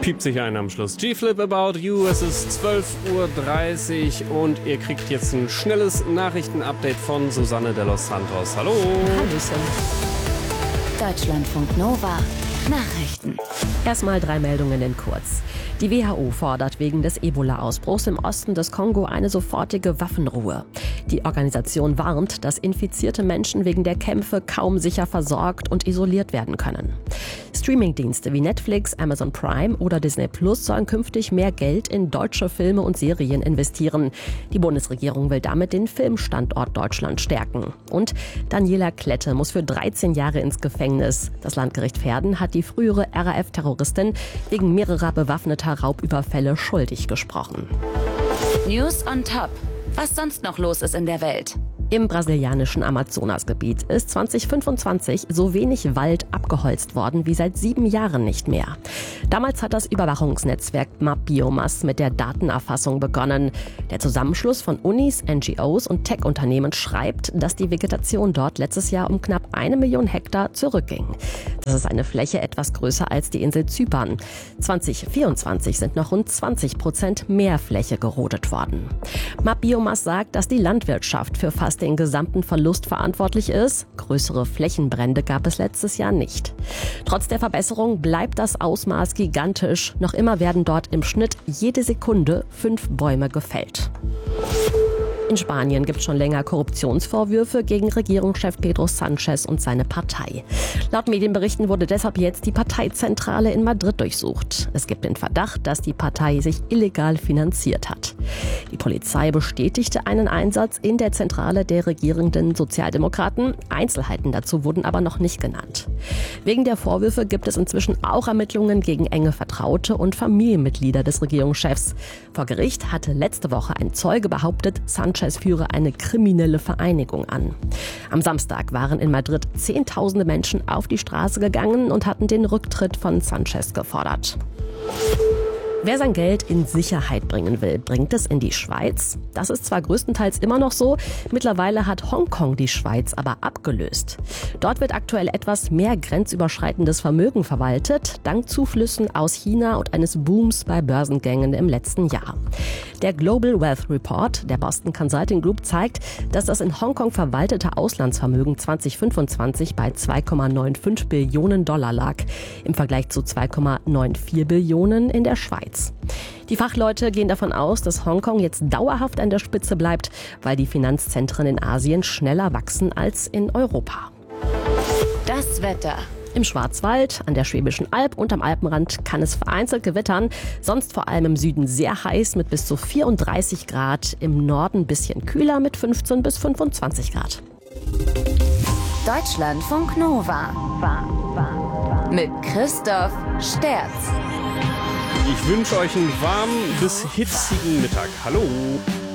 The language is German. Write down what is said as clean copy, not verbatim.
Piept sich ein am Schluss. G-Flip About You, es ist 12:30 Uhr und ihr kriegt jetzt ein schnelles Nachrichtenupdate von Susanne de los Santos. Hallo! Hallöchen. Deutschlandfunk Nova. Nachrichten. Erstmal 3 Meldungen in kurz. Die WHO fordert wegen des Ebola-Ausbruchs im Osten des Kongo eine sofortige Waffenruhe. Die Organisation warnt, dass infizierte Menschen wegen der Kämpfe kaum sicher versorgt und isoliert werden können. Streamingdienste wie Netflix, Amazon Prime oder Disney Plus sollen künftig mehr Geld in deutsche Filme und Serien investieren. Die Bundesregierung will damit den Filmstandort Deutschland stärken. Und Daniela Klette muss für 13 Jahre ins Gefängnis. Das Landgericht Verden hat die frühere RAF-Terroristin wegen mehrerer bewaffneter Raubüberfälle schuldig gesprochen. News on Top. Was sonst noch los ist in der Welt? Im brasilianischen Amazonasgebiet ist 2025 so wenig Wald abgeholzt worden wie seit 7 Jahren nicht mehr. Damals hat das Überwachungsnetzwerk MapBiomas mit der Datenerfassung begonnen. Der Zusammenschluss von Unis, NGOs und Tech-Unternehmen schreibt, dass die Vegetation dort letztes Jahr um knapp 1 Million Hektar zurückging. Das ist eine Fläche etwas größer als die Insel Zypern. 2024 sind noch rund 20% mehr Fläche gerodet worden. MapBiomas sagt, dass die Landwirtschaft für fast den gesamten Verlust verantwortlich ist. Größere Flächenbrände gab es letztes Jahr nicht. Trotz der Verbesserung bleibt das Ausmaß gigantisch. Noch immer werden dort im Schnitt jede Sekunde 5 Bäume gefällt. In Spanien gibt es schon länger Korruptionsvorwürfe gegen Regierungschef Pedro Sanchez und seine Partei. Laut Medienberichten wurde deshalb jetzt die Parteizentrale in Madrid durchsucht. Es gibt den Verdacht, dass die Partei sich illegal finanziert hat. Die Polizei bestätigte einen Einsatz in der Zentrale der regierenden Sozialdemokraten. Einzelheiten dazu wurden aber noch nicht genannt. Wegen der Vorwürfe gibt es inzwischen auch Ermittlungen gegen enge Vertraute und Familienmitglieder des Regierungschefs. Vor Gericht hatte letzte Woche ein Zeuge behauptet, Sanchez führe eine kriminelle Vereinigung an. Am Samstag waren in Madrid Zehntausende Menschen auf die Straße gegangen und hatten den Rücktritt von Sanchez gefordert. Wer sein Geld in Sicherheit bringen will, bringt es in die Schweiz. Das ist zwar größtenteils immer noch so, mittlerweile hat Hongkong die Schweiz aber abgelöst. Dort wird aktuell etwas mehr grenzüberschreitendes Vermögen verwaltet, dank Zuflüssen aus China und eines Booms bei Börsengängen im letzten Jahr. Der Global Wealth Report der Boston Consulting Group zeigt, dass das in Hongkong verwaltete Auslandsvermögen 2025 bei 2,95 Billionen Dollar lag, im Vergleich zu 2,94 Billionen in der Schweiz. Die Fachleute gehen davon aus, dass Hongkong jetzt dauerhaft an der Spitze bleibt, weil die Finanzzentren in Asien schneller wachsen als in Europa. Das Wetter. Im Schwarzwald, an der Schwäbischen Alb und am Alpenrand kann es vereinzelt gewittern. Sonst vor allem im Süden sehr heiß mit bis zu 34 Grad. Im Norden ein bisschen kühler mit 15 bis 25 Grad. Deutschlandfunk Nova. Mit Christoph Sterz. Ich wünsche euch einen warmen bis hitzigen Mittag. Hallo!